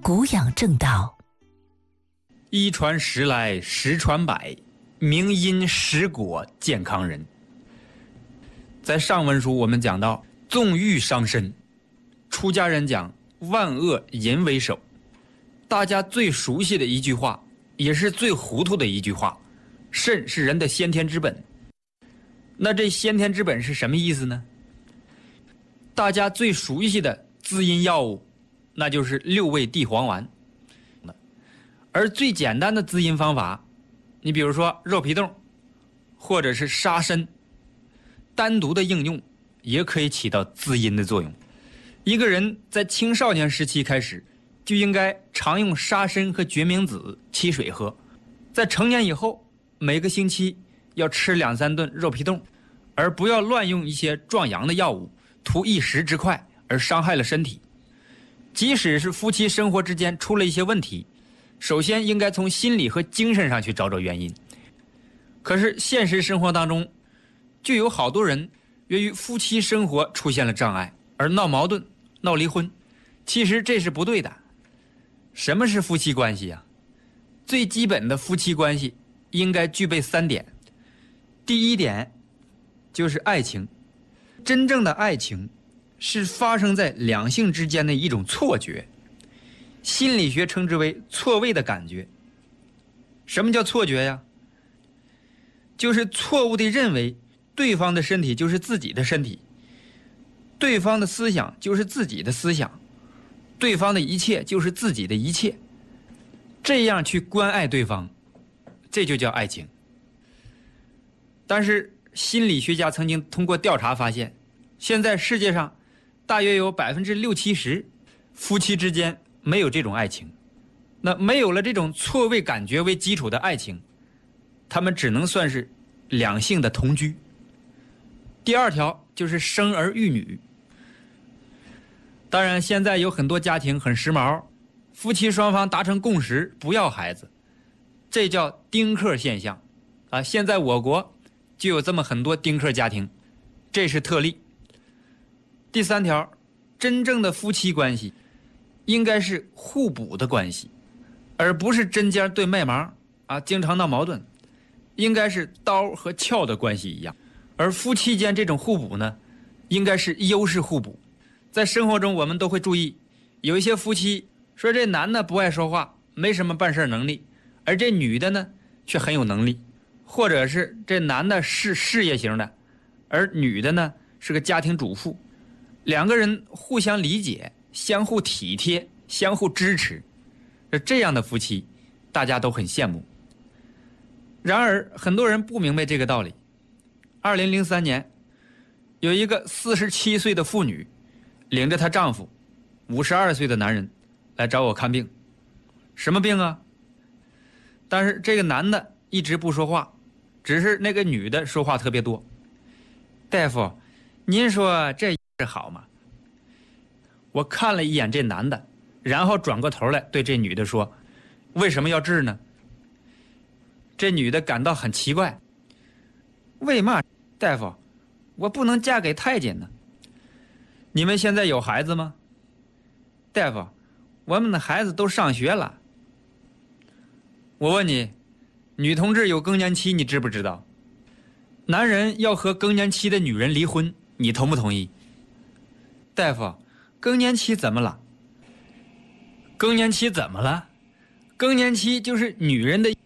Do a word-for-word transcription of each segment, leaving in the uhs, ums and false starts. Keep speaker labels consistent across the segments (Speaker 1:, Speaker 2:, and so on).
Speaker 1: 古养正道。
Speaker 2: 一传十来十传百，名因实果健康人。在上文书我们讲到，纵欲伤身，出家人讲万恶淫为首。大家最熟悉的一句话，也是最糊涂的一句话，肾是人的先天之本。那这先天之本是什么意思呢？大家最熟悉的滋阴药物，那就是六味地黄丸。而最简单的滋阴方法，你比如说肉皮冻，或者是沙参，单独的应用也可以起到滋阴的作用。一个人在青少年时期开始，就应该常用沙参和决明子沏水喝。在成年以后，每个星期要吃两三顿肉皮冻，而不要乱用一些壮阳的药物，图一时之快而伤害了身体。即使是夫妻生活之间出了一些问题，首先应该从心理和精神上去找找原因。可是现实生活当中，就有好多人由于夫妻生活出现了障碍而闹矛盾、闹离婚。其实这是不对的。什么是夫妻关系啊？最基本的夫妻关系应该具备三点。第一点就是爱情。真正的爱情是发生在两性之间的一种错觉，心理学称之为错位的感觉。什么叫错觉呀？就是错误地认为对方的身体就是自己的身体，对方的思想就是自己的思想，对方的一切就是自己的一切，这样去关爱对方，这就叫爱情。但是心理学家曾经通过调查发现，现在世界上大约有百分之六七十夫妻之间没有这种爱情。那没有了这种错位感觉为基础的爱情，他们只能算是两性的同居。第二条就是生儿育女。当然现在有很多家庭很时髦，夫妻双方达成共识不要孩子，这叫丁克现象啊！现在我国就有这么很多丁克家庭，这是特例。第三条，真正的夫妻关系应该是互补的关系，而不是针尖对麦芒啊，经常闹矛盾。应该是刀和鞘的关系一样。而夫妻间这种互补呢，应该是优势互补。在生活中我们都会注意，有一些夫妻说这男的不爱说话，没什么办事能力，而这女的呢却很有能力，或者是这男的是事业型的，而女的呢是个家庭主妇。两个人互相理解，相互体贴，相互支持，这样的夫妻大家都很羡慕。然而很多人不明白这个道理。二零零三年，有一个四十七岁的妇女领着她丈夫五十二岁的男人来找我看病。什么病啊？但是这个男的一直不说话，只是那个女的说话特别多。大夫，您说这是好吗？我看了一眼这男的，然后转过头来对这女的说，为什么要治呢？这女的感到很奇怪，为嘛大夫，我不能嫁给太监呢？你们现在有孩子吗？大夫，我们的孩子都上学了。我问你，女同志有更年期，你知不知道？男人要和更年期的女人离婚，你同不同意？大夫，更年期怎么了？更年期怎么了？更年期就是女人的。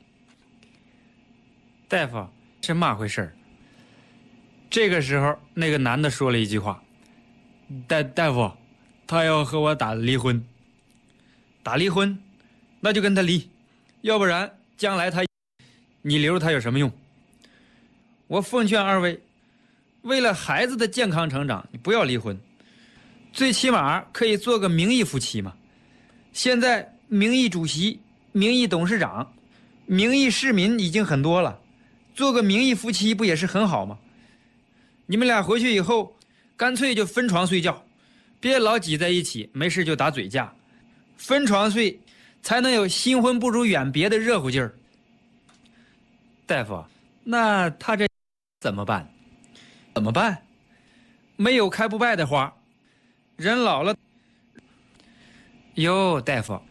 Speaker 2: 大夫，是嘛回事？这个时候那个男的说了一句话，大大夫，他要和我打离婚。打离婚？那就跟他离，要不然将来他你留着他有什么用？我奉劝二位，为了孩子的健康成长，你不要离婚，最起码可以做个名义夫妻嘛。现在名义主席、名义董事长、名义市民已经很多了，做个名义夫妻不也是很好吗？你们俩回去以后干脆就分床睡觉，别老挤在一起，没事就打嘴架。分床睡才能有新婚不如远别的热乎劲儿。大夫，那他这怎么办？怎么办？没有开不败的花，人老了。哟，大夫，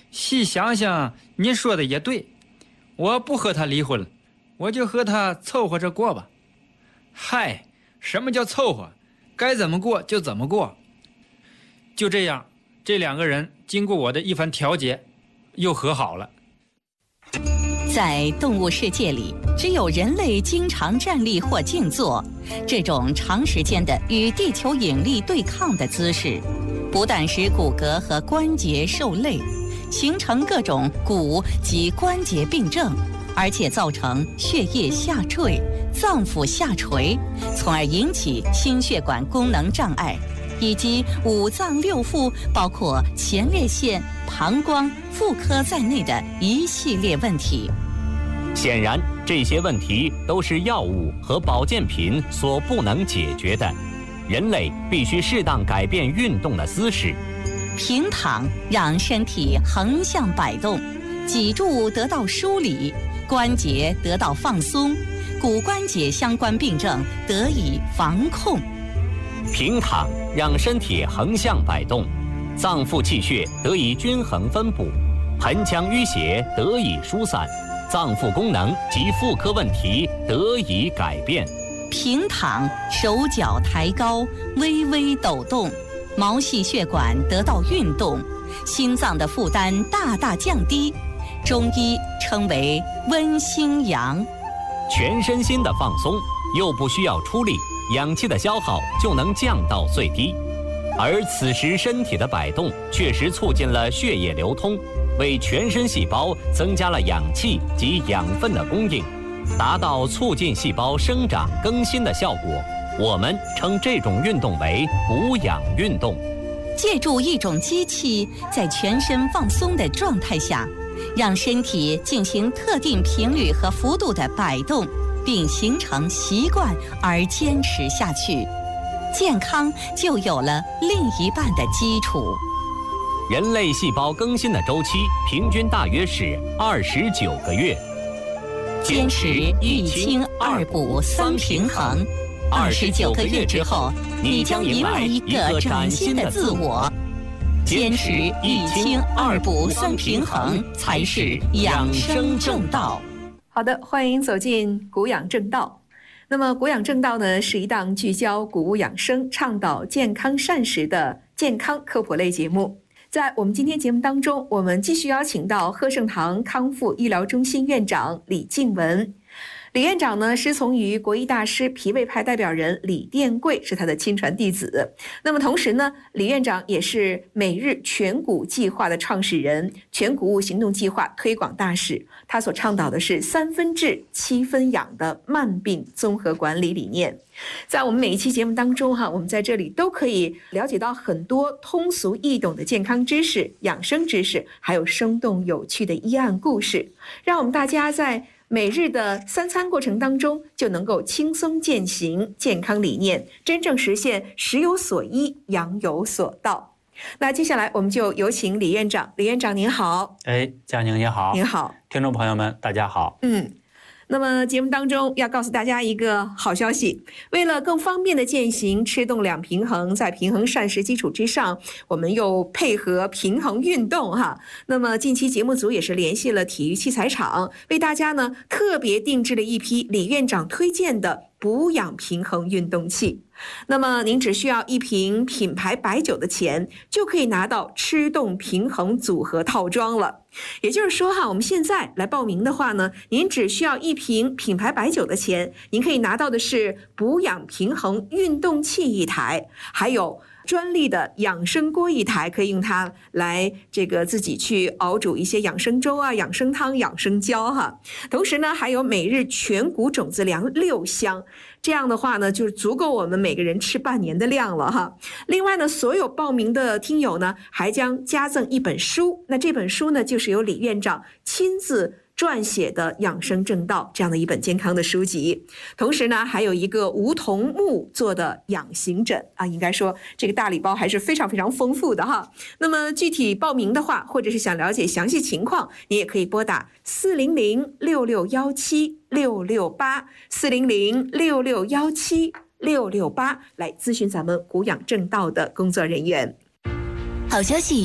Speaker 2: 细想想，您说的也对，我不和他离婚了，我就和他凑合着过吧。嗨，什么叫凑合？该怎么过就怎么过。就这样，这两个人经过我的一番调解，又和好了。
Speaker 1: 在动物世界里，只有人类经常站立或静坐，这种长时间的与地球引力对抗的姿势，不但使骨骼和关节受累，形成各种骨及关节病症，而且造成血液下坠、脏腑下垂，从而引起心血管功能障碍，以及五脏六腑包括前列腺、膀胱、妇科在内的一系列问题。
Speaker 3: 显然，这些问题都是药物和保健品所不能解决的。人类必须适当改变运动的姿势。
Speaker 1: 平躺让身体横向摆动，脊柱得到梳理，关节得到放松，骨关节相关病症得以防控。
Speaker 3: 平躺让身体横向摆动，脏腑气血得以均衡分布，盆腔淤血得以疏散，脏腑功能及妇科问题得以改变。
Speaker 1: 平躺，手脚抬高，微微抖动，毛细血管得到运动，心脏的负担大大降低，中医称为温心阳。
Speaker 3: 全身心的放松，又不需要出力，氧气的消耗就能降到最低。而此时身体的摆动确实促进了血液流通，为全身细胞增加了氧气及养分的供应，达到促进细胞生长更新的效果。我们称这种运动为无氧运动。
Speaker 1: 借助一种机器，在全身放松的状态下，让身体进行特定频率和幅度的摆动，并形成习惯而坚持下去，健康就有了另一半的基础。
Speaker 3: 人类细胞更新的周期平均大约是二十九个月。
Speaker 1: 坚持一清二补三平衡，二十九个月之后，你将迎来一个崭新的自我。坚持一清二补三平衡，才是养生正道。
Speaker 4: 好的，欢迎走进古养正道。那么古养正道呢，是一档聚焦谷物养生、倡导健康膳食的健康科普类节目。在我们今天节目当中，我们继续邀请到贺盛堂康复医疗中心院长李静文。李院长呢，师从于国医大师脾胃派代表人李殿贵，是他的亲传弟子。那么同时呢，李院长也是每日全谷计划的创始人，全谷物行动计划推广大使。他所倡导的是三分治七分养的慢病综合管理理念。在我们每一期节目当中哈，我们在这里都可以了解到很多通俗易懂的健康知识、养生知识，还有生动有趣的医案故事，让我们大家在每日的三餐过程当中就能够轻松践行健康理念，真正实现食有所依，养有所道。那接下来我们就有请李院长。李院长您好。
Speaker 5: 哎，佳宁你好。
Speaker 4: 您好。
Speaker 5: 听众朋友们大家好。
Speaker 4: 嗯。那么节目当中要告诉大家一个好消息，为了更方便的践行吃动两平衡，在平衡膳食基础之上，我们又配合平衡运动哈。那么近期节目组也是联系了体育器材厂，为大家呢特别定制了一批李院长推荐的补养平衡运动器。那么您只需要一瓶品牌白酒的钱，就可以拿到吃动平衡组合套装了。也就是说哈，我们现在来报名的话呢，您只需要一瓶品牌白酒的钱，您可以拿到的是补养平衡运动器一台，还有专利的养生锅一台，可以用它来这个自己去熬煮一些养生粥啊、养生汤、养生胶哈。同时呢，还有每日全谷种子粮六箱，这样的话呢，就是足够我们每个人吃半年的量了哈。另外呢，所有报名的听友呢，还将加赠一本书，那这本书呢，就是由李院长亲自撰写的养生正道这样的一本健康的书籍。同时呢，还有一个梧桐木做的养形枕啊，应该说这个大礼包还是非常非常丰富的哈。那么具体报名的话，或者是想了解详细情况，你也可以拨打四零零六六幺七六六八四零零六六幺七六六八来咨询咱们古养正道的工作人员。
Speaker 1: 好消息，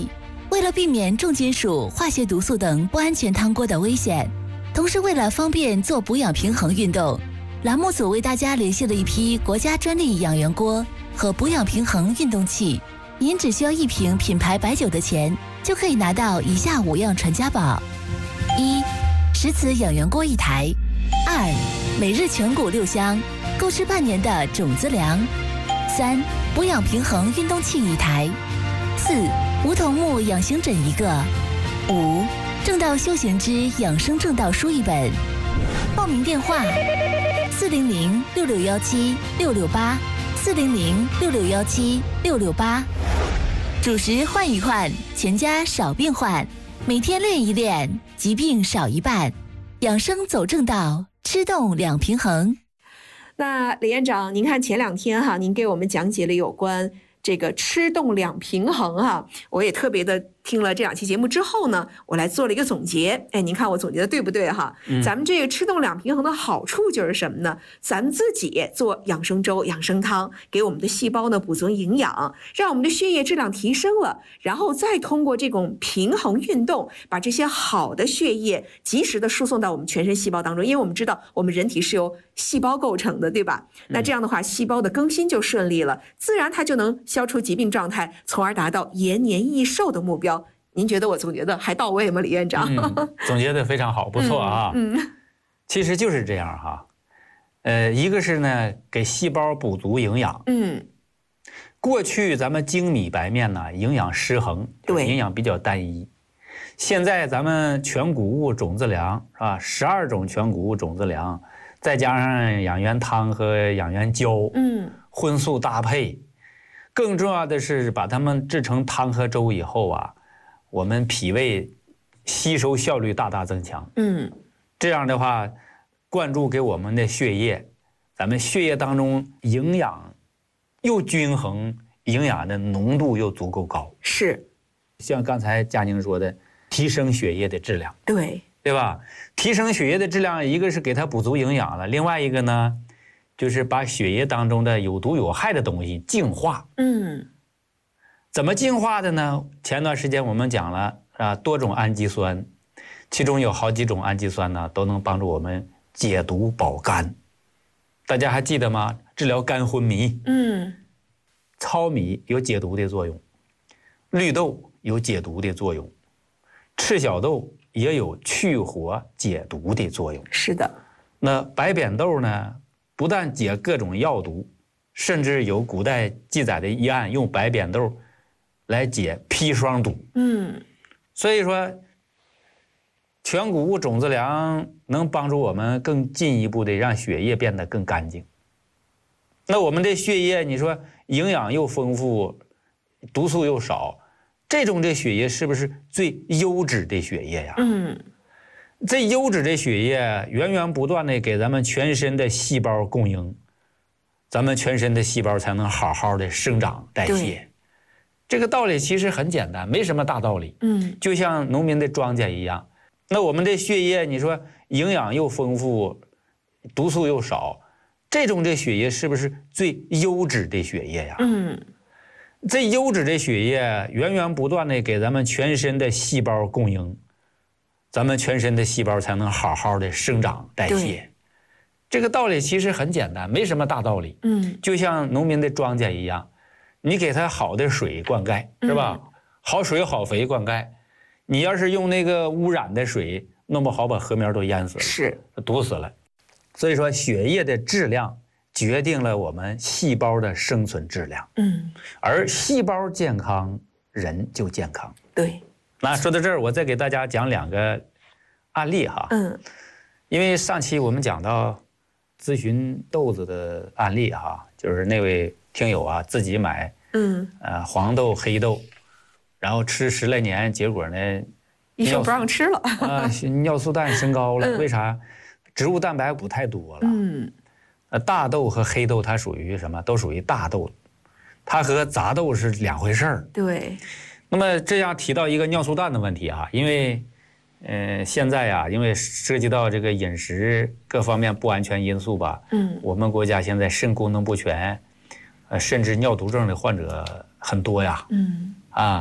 Speaker 6: 为了避免重金属、化学毒素等不安全汤锅的危险，同时为了方便做补养平衡运动，栏目组为大家联系了一批国家专利养元锅和补养平衡运动器。您只需要一瓶品牌白酒的钱，就可以拿到以下五样传家宝：一、石瓷养元锅一台；二、每日全谷六香，够吃半年的种子粮；三、补养平衡运动器一台；四、梧桐木养心枕一个；五、正道修行之养生正道书一本。报名电话：四零零六六幺七六六八，四零零六六幺七六六八。主食换一换，全家少病患。每天练一练，疾病少一半。养生走正道，吃动两平衡。
Speaker 4: 那李院长，您看前两天哈，您给我们讲解了有关这个吃动两平衡哈，我也特别的听了这两期节目之后呢，我来做了一个总结。哎，您看我总结的对不对哈？嗯、咱们这个吃动两平衡的好处就是什么呢？咱们自己做养生粥、养生汤，给我们的细胞呢补足营养，让我们的血液质量提升了，然后再通过这种平衡运动，把这些好的血液及时的输送到我们全身细胞当中。因为我们知道我们人体是由细胞构成的，对吧？那这样的话，细胞的更新就顺利了，自然它就能消除疾病状态，从而达到延年益寿的目标。您觉得我总结的还到位吗，李院长？
Speaker 5: 嗯、总结的非常好，不错啊。嗯，嗯其实就是这样哈。呃，一个是呢，给细胞补足营养。嗯，过去咱们精米白面呢，营养失衡，对，营养比较单一。现在咱们全谷物种子粮是吧？十二种全谷物种子粮，再加上养元汤和养元胶，嗯，荤素搭配。更重要的是，把它们制成汤和粥以后啊。我们脾胃吸收效率大大增强，嗯，这样的话，灌注给我们的血液，咱们血液当中营养又均衡，营养的浓度又足够高，
Speaker 4: 是，
Speaker 5: 像刚才佳宁说的，提升血液的质量，
Speaker 4: 对，
Speaker 5: 对吧？提升血液的质量，一个是给它补足营养了，另外一个呢，就是把血液当中的有毒有害的东西净化，嗯。怎么净化的呢？前段时间我们讲了啊，多种氨基酸，其中有好几种氨基酸呢，都能帮助我们解毒保肝。大家还记得吗？治疗肝昏迷。嗯，糙米有解毒的作用，绿豆有解毒的作用，赤小豆也有去火解毒的作用。
Speaker 4: 是的。
Speaker 5: 那白扁豆呢，不但解各种药毒，甚至有古代记载的医案用白扁豆来解砒霜毒，嗯，所以说，全谷物种子粮能帮助我们更进一步的让血液变得更干净。那我们的血液，你说营养又丰富，毒素又少，这种的血液是不是最优质的血液呀？嗯，这优质的血液源源不断的给咱们全身的细胞供应，咱们全身的细胞才能好好的生长代谢。这个道理其实很简单，没什么大道理。嗯，就像农民的庄稼一样，那我们的血液，你说营养又丰富，毒素又少，这种的血液是不是最优质的血液呀？嗯，这优质的血液源源不断的给咱们全身的细胞供应，咱们全身的细胞才能好好的生长代谢。这个道理其实很简单，没什么大道理。嗯，就像农民的庄稼一样。你给它好的水灌溉是吧？嗯、好水好肥灌溉，你要是用那个污染的水，弄不好把禾苗都淹死了，
Speaker 4: 是
Speaker 5: 毒死了。所以说，血液的质量决定了我们细胞的生存质量。嗯，而细胞健康，人就健康。
Speaker 4: 对。
Speaker 5: 那说到这儿，我再给大家讲两个案例哈。嗯。因为上期我们讲到咨询豆子的案例哈，就是那位听友啊自己买。嗯，呃，黄豆、黑豆，然后吃十来年，结果呢，
Speaker 4: 医生不让吃了
Speaker 5: 啊，尿素氮升高了。嗯、为啥？植物蛋白补太多了。嗯，呃，大豆和黑豆它属于什么？都属于大豆，它和杂豆是两回事儿。
Speaker 4: 对。
Speaker 5: 那么这样提到一个尿素氮的问题啊，因为，呃，现在呀、啊，因为涉及到这个饮食各方面不安全因素吧，嗯，我们国家现在肾功能不全。呃，甚至尿毒症的患者很多呀，嗯，啊，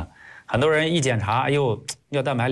Speaker 5: 很多人一检查，哎呦，尿蛋白